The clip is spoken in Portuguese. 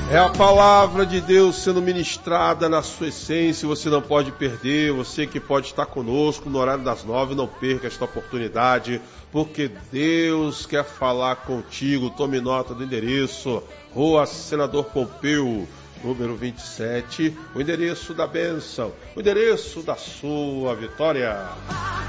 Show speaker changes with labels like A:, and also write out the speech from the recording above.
A: É a palavra de Deus sendo ministrada na sua essência, você não pode perder. Você que pode estar conosco no horário das 9, não perca esta oportunidade, porque Deus quer falar contigo. Tome nota do endereço: Rua Senador Pompeu, número 27, o endereço da bênção, o endereço da sua vitória.